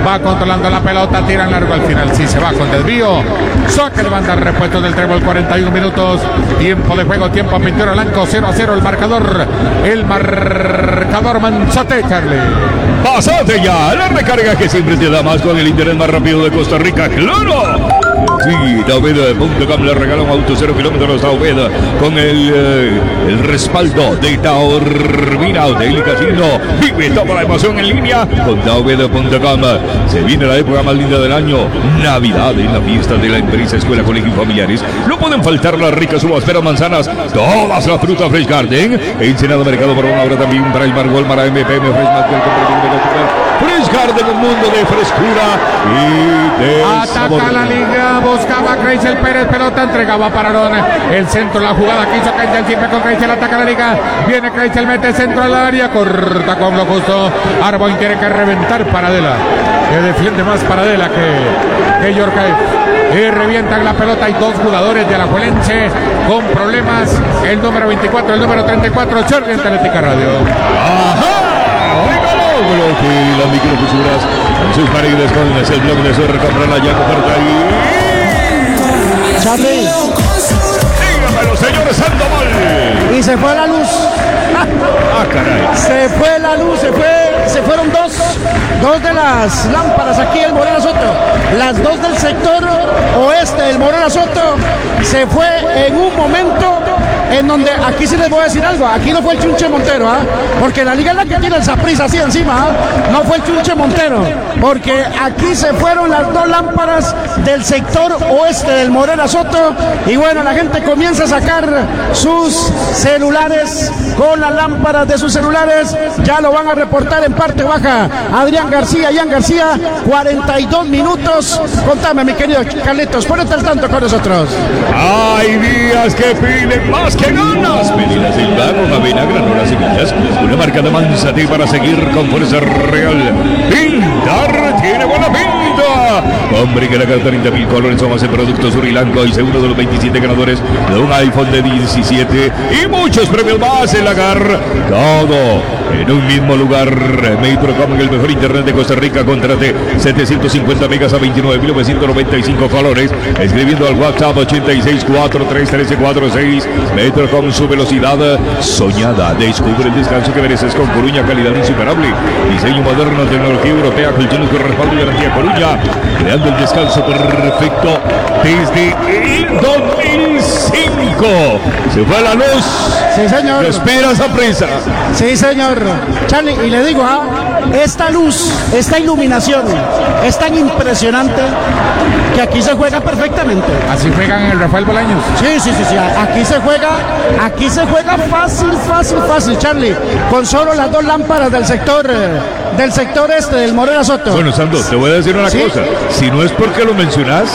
Va controlando la pelota, tira en largo al final. Sí, se va con desvío. Saque de banda, repuesto del trébol, 41 minutos. Tiempo de juego, tiempo a pintura blanco, 0-0 el marcador. El marcador Manzate, Charlie. Pasate ya, la recarga que siempre te da más con el internet más rápido de Costa Rica, ¡claro! Sí, Taobeda.com le regala un auto 0 kilómetros Taobeda con el respaldo de Taormina Hotel y Casino. Vive toda la emoción en línea con Taobeda.com. Se viene la época más linda del año, Navidad, en la fiesta de la empresa, escuela, colegio y familiares. No pueden faltar las ricas uvas, peras, manzanas, todas las frutas Fresh Garden. Ensenada Mercado por una hora también para el Walmart, MPM, Fresh Market, Fresh Garden, un mundo de frescura y de ataca sabor. La liga, buscaba Kreisel Pérez, pelota entregaba para Arón. El centro, la jugada que hizo Kreisel siempre con Kreisel, ataca la liga. Viene Kreisel, mete centro al área, corta con lo justo. Arboin tiene que reventar Paradela, que defiende más Paradela que Yorkay. Y revientan la pelota. Hay dos jugadores de Alajuelense con problemas. El número 24, el número 34, Charlie en Atlética Radio. ¡Ajá! Bloque las microfusuras en sus paredes con el blog de su recomprarla ya coberta y Charlie, dígamelo, señores Sandoval. Y se fue la luz. Ah, caray. Se fue la luz, se fueron dos de las lámparas aquí del Morera Soto. Las dos del sector oeste del Morera Soto. Se fue en un momento en donde, aquí sí les voy a decir algo, aquí no fue el Chunche Montero, porque la liga es la que tiene el Saprissa así encima, no fue el Chunche Montero, porque aquí se fueron las dos lámparas del sector oeste del Morera Soto, y bueno, la gente comienza a sacar sus celulares con las lámparas de sus celulares, ya lo van a reportar en parte baja Adrián García, Ian García, 42 minutos, contame mi querido Carlitos, ponete al tanto con nosotros. Hay días que piden más que ganas. Medina Silva, con avena, granola, semillas, una marca de Manzate para seguir con fuerza real. Pintar tiene buena pinta. Hombre, que la carta 30.000 colores son más en productos Sri Lanka y uno de los 27 ganadores de un iPhone de 17 y muchos premios más en la GAR. Todo en un mismo lugar. Metrocom, el mejor internet de Costa Rica. Contrate 750 megas a 29.995 colores. Escribiendo al WhatsApp 86431346. Metrocom, su velocidad soñada. Descubre el descanso que mereces con Coruña, calidad insuperable. Diseño moderno, tecnología europea, colchones con respaldo y garantía Coruña. Creando el descanso perfecto desde el 2005. Se fue la luz. Sí, señor. Respira esa prisa. Sí, señor. Charlie, y le digo, esta luz, esta iluminación es tan impresionante que aquí se juega perfectamente. Así juegan en el Rafael Bolaños. Sí. Aquí se juega fácil, Charlie, con solo las dos lámparas del sector este del Morera Soto. Bueno, Sando, te voy a decir una cosa. Si no es porque lo mencionas,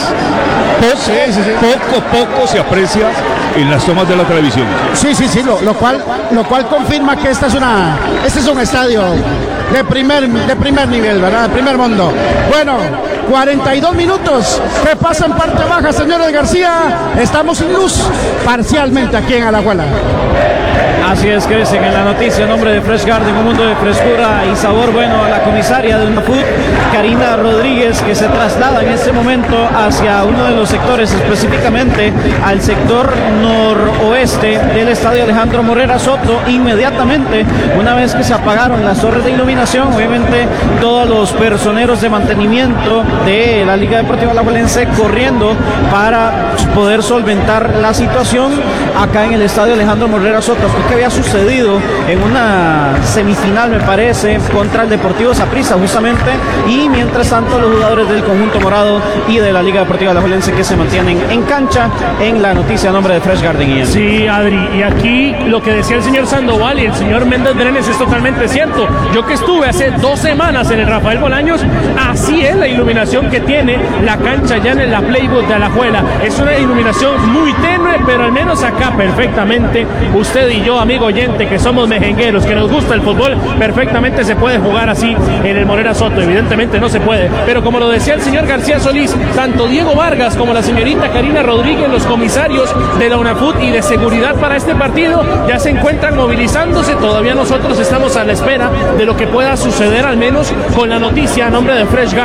poco se aprecia en las tomas de la televisión. Sí, lo cual confirma que este es un estadio de primer nivel, ¿verdad? De primer mundo. Bueno, 42 minutos. ¿Qué pasa en parte baja, señores García? Estamos sin luz parcialmente aquí en Alajuela. Así es, que dicen en la noticia, en nombre de Fresh Garden, un mundo de frescura y sabor, bueno, a la comisaria de UNAFUT, Karina Rodríguez, que se traslada en este momento hacia uno de los sectores, específicamente al sector noroeste del estadio Alejandro Morera Soto. Inmediatamente, una vez que se apagaron las torres de iluminación, obviamente todos los personeros de mantenimiento de la Liga Deportiva Alajuelense corriendo para poder solventar la situación acá en el estadio Alejandro Morera Soto. Que había sucedido en una semifinal, me parece, contra el Deportivo Saprissa justamente, y mientras tanto los jugadores del conjunto morado y de la Liga Deportiva Alajuelense que se mantienen en cancha. En la noticia a nombre de Fresh Garden. Sí, Adri, y aquí lo que decía el señor Sandoval y el señor Méndez Brenes es totalmente cierto. Yo que estuve hace 2 semanas en el Rafael Bolaños, así es la iluminación que tiene la cancha ya en la Playbook de Alajuela. Es una iluminación muy tenue, pero al menos acá perfectamente usted y yo, amigo oyente, que somos mejengueros, que nos gusta el fútbol, perfectamente se puede jugar así en el Morera Soto. Evidentemente no se puede, pero como lo decía el señor García Solís, tanto Diego Vargas como la señorita Karina Rodríguez, los comisarios de la UNAFUT y de seguridad para este partido, ya se encuentran movilizándose. Todavía nosotros estamos a la espera de lo que pueda suceder, al menos con la noticia a nombre de Fresh Garden.